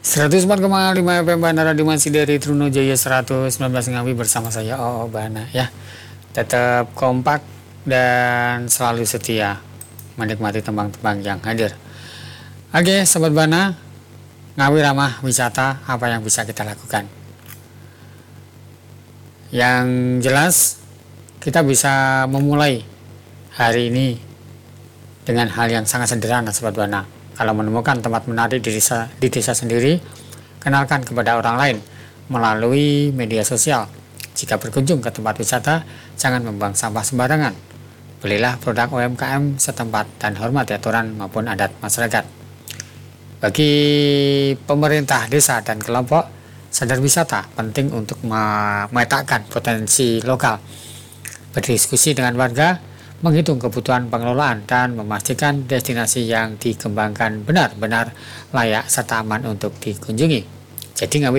104,5 FM Bana Radio masih dari Trunojaya 119 Ngawi bersama saya Bana ya. Tetap kompak dan selalu setia menikmati tembang-tembang yang hadir. Oke, Sobat Bana, Ngawi ramah wisata, apa yang bisa kita lakukan? Yang jelas kita bisa memulai hari ini dengan hal yang sangat sederhana, Sobat Bana. Kalau menemukan tempat menarik di desa sendiri, kenalkan kepada orang lain melalui media sosial. Jika berkunjung ke tempat wisata, jangan membuang sampah sembarangan. Belilah produk UMKM setempat dan hormati aturan maupun adat masyarakat. Bagi pemerintah desa dan kelompok sadar wisata penting untuk memetakan potensi lokal, berdiskusi dengan warga, menghitung kebutuhan pengelolaan dan memastikan destinasi yang dikembangkan benar-benar layak serta aman untuk dikunjungi. Jadi Ngawi